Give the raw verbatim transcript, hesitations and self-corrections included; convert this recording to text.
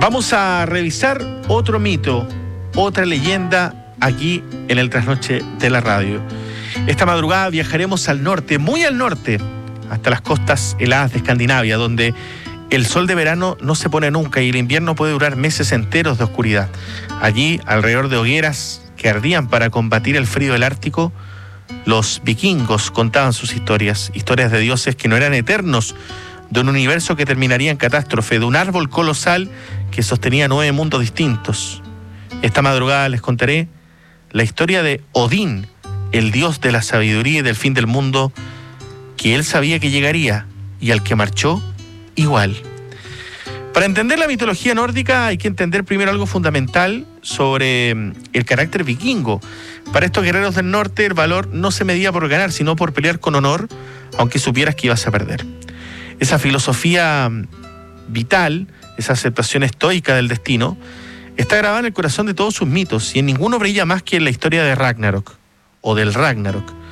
Vamos a revisar otro mito, otra leyenda aquí en el Trasnoche de la Radio. Esta madrugada viajaremos al norte, muy al norte, hasta las costas heladas de Escandinavia, donde el sol de verano no se pone nunca y el invierno puede durar meses enteros de oscuridad. Allí, alrededor de hogueras que ardían para combatir el frío del Ártico, los vikingos contaban sus historias, historias de dioses que no eran eternos, de un universo que terminaría en catástrofe, de un árbol colosal que sostenía nueve mundos distintos. Esta madrugada les contaré la historia de Odín, el dios de la sabiduría y del fin del mundo, que él sabía que llegaría y al que marchó igual. Para entender la mitología nórdica hay que entender primero algo fundamental sobre el carácter vikingo. Para estos guerreros del norte el valor no se medía por ganar, sino por pelear con honor, aunque supieras que ibas a perder. Esa filosofía vital, esa aceptación estoica del destino, está grabada en el corazón de todos sus mitos y en ninguno brilla más que en la historia de Ragnarok o del Ragnarok.